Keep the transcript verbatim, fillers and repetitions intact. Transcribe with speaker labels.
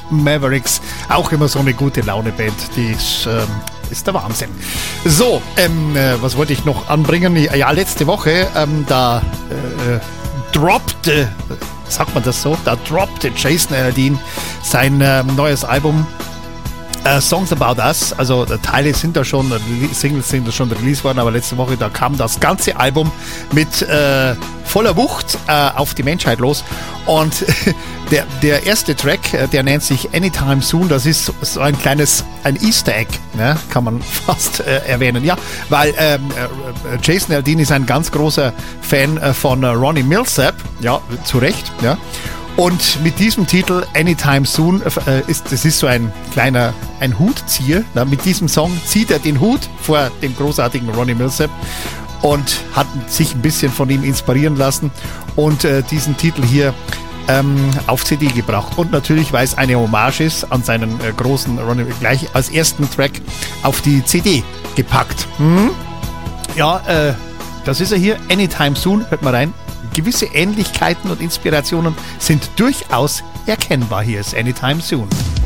Speaker 1: Mavericks. Auch immer so eine gute Laune-Band, die ist, ähm, ist der Wahnsinn. So, ähm, äh, was wollte ich noch anbringen? Ja, letzte Woche, ähm, da äh, droppte, sagt man das so, da droppte Jason Aldean sein äh, neues Album Uh, Songs About Us, also uh, Teile sind da schon, uh, Singles sind da schon released worden, aber letzte Woche, da kam das ganze Album mit uh, voller Wucht uh, auf die Menschheit los und der, der erste Track, uh, der nennt sich Anytime Soon, das ist so ein kleines, ein Easter Egg, ne? Kann man fast uh, erwähnen, ja, weil um, uh, Jason Aldean ist ein ganz großer Fan uh, von uh, Ronnie Milsap, ja, zu Recht, ja. Und mit diesem Titel Anytime Soon äh, ist das ist so ein kleiner ein Hutzieher. Na, mit diesem Song zieht er den Hut vor dem großartigen Ronnie Milsap und hat sich ein bisschen von ihm inspirieren lassen und äh, diesen Titel hier ähm, auf C D gebracht. Und natürlich, weil es eine Hommage ist an seinen äh, großen Ronnie, gleich als ersten Track auf die C D gepackt. Hm? Ja, äh, das ist er hier. Anytime Soon, hört mal rein. Gewisse Ähnlichkeiten und Inspirationen sind durchaus erkennbar. Hier ist Anytime Soon.